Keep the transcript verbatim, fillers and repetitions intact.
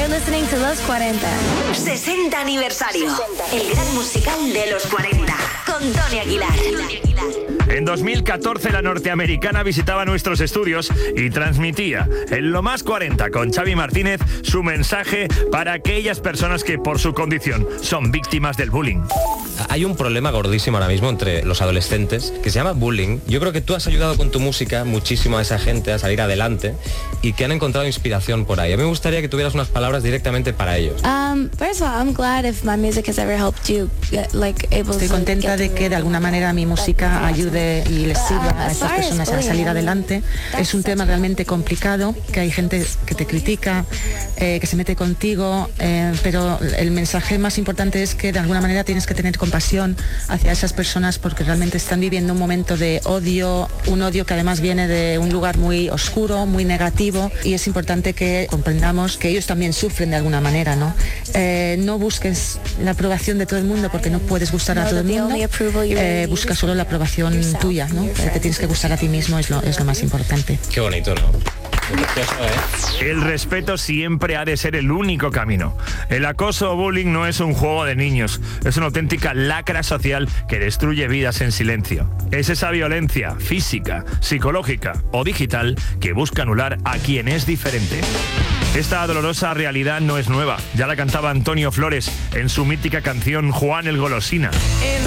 You're listening to Los cuarenta. sesenta aniversario. El gran musical de los cuarenta. Con Tony Aguilar. En dos mil catorce la norteamericana visitaba nuestros estudios y transmitía en Lo Más cuarenta con Xavi Martínez su mensaje para aquellas personas que por su condición son víctimas del bullying. Hay un problema gordísimo ahora mismo entre los adolescentes que se llama bullying. Yo creo que tú has ayudado con tu música muchísimo a esa gente a salir adelante y que han encontrado inspiración por ahí. A mí me gustaría que tuvieras unas palabras directamente para ellos. Um, first of all, I'm glad if my music has ever helped you get, like, able Estoy contenta de que de alguna manera mi música ayude y les sirva a estas personas a salir adelante. Es un tema realmente complicado, que hay gente que te critica, eh, que se mete contigo, eh, pero el mensaje más importante es que de alguna manera tienes que tener compasión hacia esas personas porque realmente están viviendo un momento de odio, un odio que además viene de un lugar muy oscuro, muy negativo, y es importante que comprendamos que ellos también sufren de alguna manera, ¿no? Eh, no busques la aprobación de todo el mundo porque no puedes gustar a todo el mundo, eh, busca solo la aprobación tuya, ¿no? Te tienes que gustar a ti mismo, es lo, es lo más importante. Qué bonito, ¿no? El respeto siempre ha de ser el único camino. El acoso o bullying no es un juego de niños, es una auténtica lacra social que destruye vidas en silencio. Es esa violencia física, psicológica o digital que busca anular a quien es diferente. Esta dolorosa realidad no es nueva, ya la cantaba Antonio Flores en su mítica canción Juan el Golosina. En